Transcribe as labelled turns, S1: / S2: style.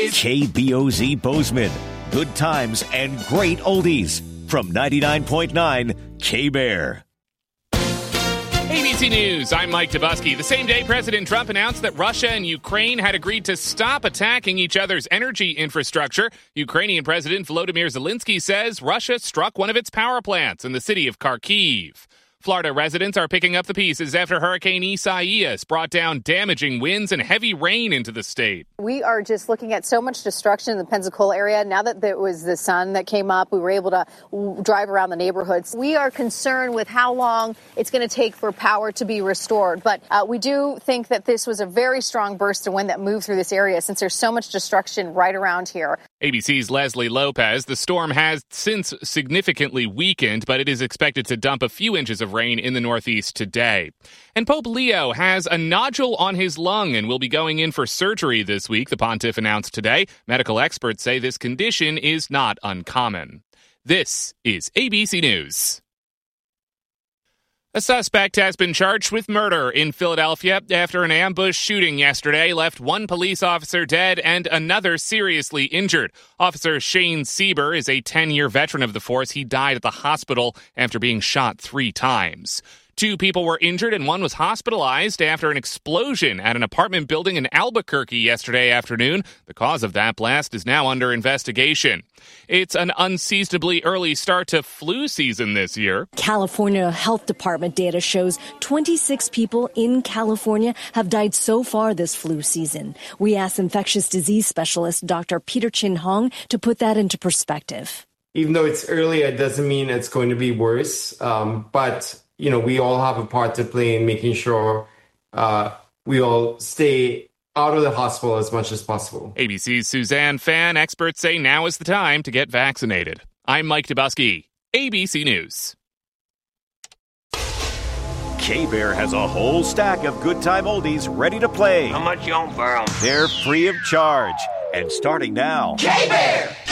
S1: oldies. KBOZ Bozeman. Good times and great oldies. From 99.9 K-Bear.
S2: ABC News, I'm Mike Tobuski. The same day President Trump announced that Russia and Ukraine had agreed to stop attacking each other's energy infrastructure, Ukrainian President Volodymyr Zelensky says Russia struck one of its power plants in the city of Kharkiv. Florida residents are picking up the pieces after Hurricane Isaias brought down damaging winds and heavy rain into the state.
S3: We are just looking at so much destruction in the Pensacola area. Now that there was the sun that came up, we were able to drive around the neighborhoods. We are concerned with how long it's going to take for power to be restored. But we do think that this was a very strong burst of wind that moved through this area since there's so much destruction right around here.
S2: ABC's Leslie Lopez. The storm has since significantly weakened, but it is expected to dump a few inches of rain in the Northeast today. And Pope Leo has a nodule on his lung and will be going in for surgery this week, the pontiff announced today. Medical experts say this condition is not uncommon. This is ABC News. A suspect has been charged with murder in Philadelphia after an ambush shooting yesterday left one police officer dead and another seriously injured. Officer Shane Sieber is a 10-year veteran of the force. He died at the hospital after being shot 3 times. 2 people were injured and one was hospitalized after an explosion at an apartment building in Albuquerque yesterday afternoon. The cause of that blast is now under investigation. It's an unseasonably early start to flu season this year.
S4: California Health Department data shows 26 people in California have died so far this flu season. We asked infectious disease specialist Dr. Peter Chin Hong to put that into perspective.
S5: Even though it's early, it doesn't mean it's going to be worse. But we all have a part to play in making sure we all stay out of the hospital as much as possible.
S2: ABC's Suzanne Fan. Experts say now is the time to get vaccinated. I'm Mike Tobuski, ABC News.
S1: K-Bear has a whole stack of good time oldies ready to play.
S6: How much you on for 'em?
S1: They're free of charge and starting now.
S6: K-Bear!